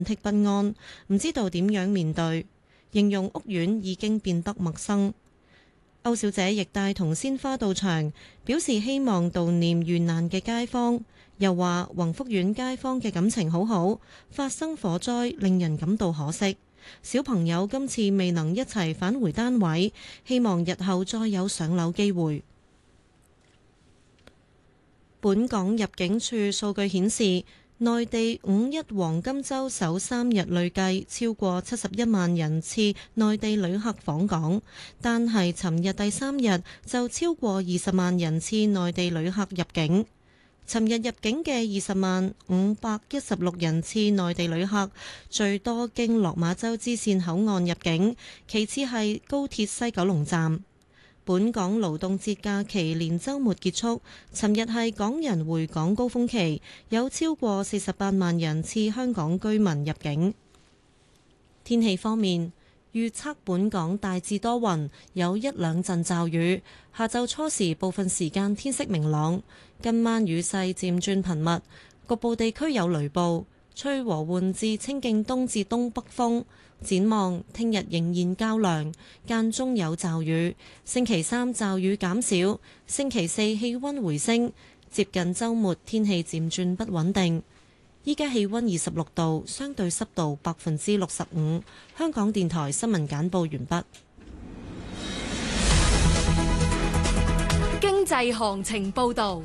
惕不安，唔知道點樣面對，形容屋苑已經變得陌生。歐小姐亦帶同鮮花到場，表示希望悼念遇難嘅街坊，又話宏福苑街坊嘅感情好好，發生火災令人感到可惜。小朋友今次未能一齊返回單位，希望日後再有上樓機會。本港入境處數據顯示，內地5·1黃金週首3日累計超過71萬人次內地旅客訪港，但係尋日第3日就超過20萬人次內地旅客入境。尋日入境嘅20萬516人次內地旅客，最多經落馬洲支線口岸入境，其次係高鐵西九龍站。本港勞動節假期連週末結束，尋日係港人回港高峰期，有超過48萬人次香港居民入境。天氣方面，預測本港大致多雲，有1兩陣驟雨，下晝初時部分時間天色明朗，今晚雨勢漸轉頻密，局部地區有雷暴，吹和緩至清勁東至東北風。展望聽日仍然較涼，間中有驟雨。星期3驟雨減少，星期4氣溫回升，接近週末天氣漸轉不穩定。依家氣溫26度，相對濕度65%。香港電台新聞簡報完畢。 經濟行情報導。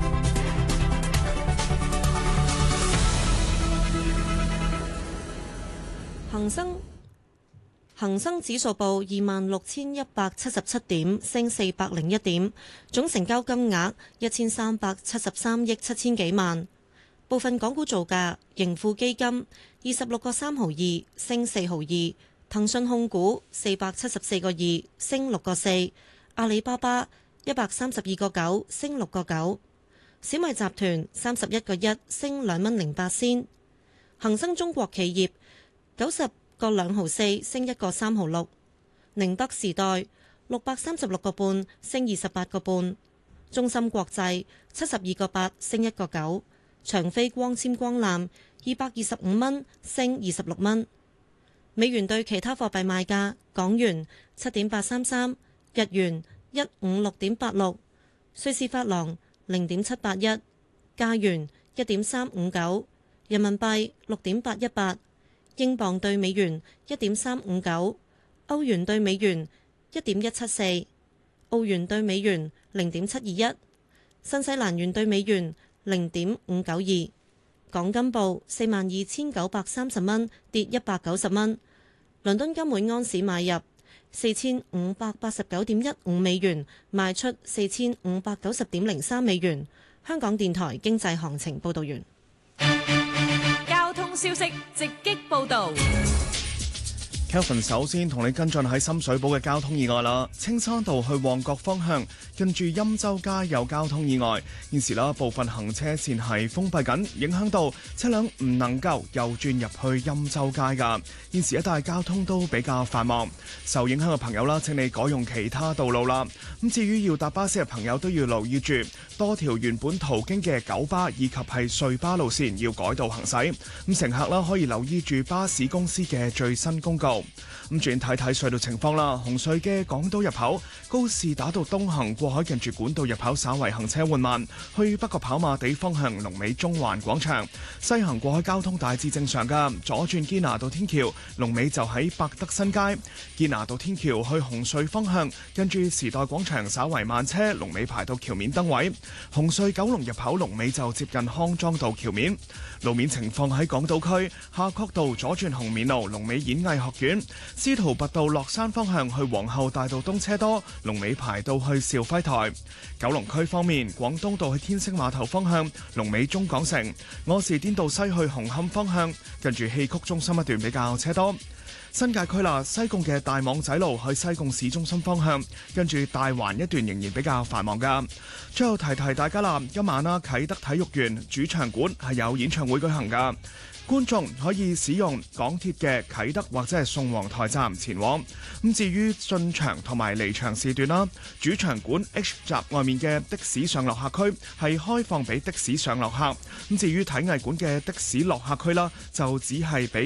恒生指數報26,177點，升401點，總成交金額1373億7千幾萬。部分港股造價：盈富基金26個3毫2，升4毫2；騰訊控股474個2，升6個4；阿里巴巴132個9，升6個9；小米集團31個1，升2蚊08仙；恒生中國企業90個2毫4，升1個3毫6；寧德時代636個半，升28個半；中芯國際72個8，升1個9；長飛光纖光纜225蚊，升26蚊。美元對其他貨幣賣價：港元7.833，日元156.86，瑞士法郎0.781，加元1.359，人民幣6.818。英鎊對美元1.359，歐元對美元1.174，澳元對美元0.721，新西蘭元對美元0.592。港金報42,930蚊，跌190蚊。倫敦金每盎司買入4589.15美元，賣出4590.03美元。香港電台經濟行情報道完。 消息直擊報導。 Kelvin 首先同你跟進喺深水埗嘅交通意外啦，青山道去旺角方向近住欽州街有交通意外，現時部分行車線係封閉緊，影響到車輛唔能夠右轉入去欽州街㗎。現時一帶交通都比較繁忙，受影響嘅朋友啦，請你改用其他道路啦。咁至於要搭巴士嘅朋友都要留意住，多條原本途經嘅九巴以及係隧巴路線要改道行駛。咁乘客啦可以留意住巴士公司嘅最新公告。咁轉睇睇隧道情況啦，紅隧嘅港島入口高士打道東行過海近住管道入口稍為行車緩慢，去北角跑馬地方向龍尾中環廣場，西行過海交通大致正常噶，左轉堅拿道天橋龍尾就喺百德新街，堅拿道天橋去紅隧方向近住時代廣場稍為慢車，龍尾排到橋面燈位，紅隧九龍入口龍尾就接近康莊道橋面。路面情況喺港島區夏慤道左轉紅棉路龍尾演藝學院，司徒拔道落山方向去皇后大道東車多，龍尾排到去肇輝台。九龍區方面，廣東道去天星碼頭方向龍尾中港城，柯士甸道西去紅磡方向近住戲曲中心一段比較車多。新界區啦，西貢嘅大網仔路去西貢市中心方向，跟住大環一段仍然比較繁忙噶。最後提提大家啦，今晚啦啟德體育園主場館係有演唱會舉行噶。 觀眾可以使用港鐵嘅啟德或者係宋皇臺站前往。咁至於進場同埋離場時段啦，主場館 H 閘外面嘅的士上落客區係開放俾的士上落客。咁至於體藝館嘅的士落客區啦，就只係俾